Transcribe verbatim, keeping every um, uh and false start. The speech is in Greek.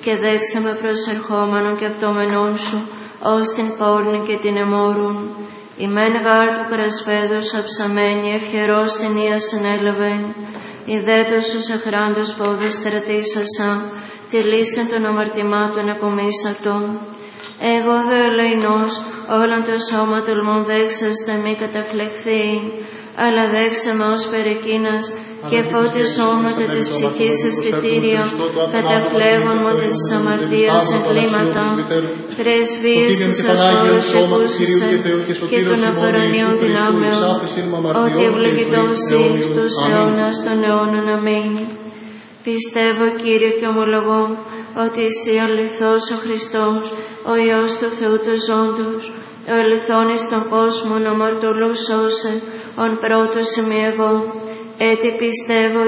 και δέξε με προσερχόμενον και αυτομενών σου, ως την πόλη και την εμόρουν. Η μεν γάρ του κρασπέδους αψαμένη, ευχερός την ία συνέλαβεν. Η δέτος σου σε χράντος πόδες κρατήσασα, τη λύσεν των αμαρτημάτων επομίσατον. Εγώ δε ελεηνός, όλον το σώμα τολμών δέξαστε μη καταφλεχθεί, αλλά δέξε με ως περικίνας και φώτισόμαστε της ψυχής αισθητήρια, καταφλέγων μου της αμαρτίας εγκλήματα, πρεσβείες της ασχόλης εκούσουσε και των απαρανίων δυνάμεων, ότι ευλογητώσει στους αιώνας των αιώνων. Αμήν. Πιστεύω, Κύριε, και ομολογώ ότι εσύ αληθώς ο Χριστός, ο Υιός του Θεού του ζώντος, ο ελθόν εις τον κόσμο αμαρτωλούς σώσε, ον πρώτος ημί εγώ. Έτσι πιστεύω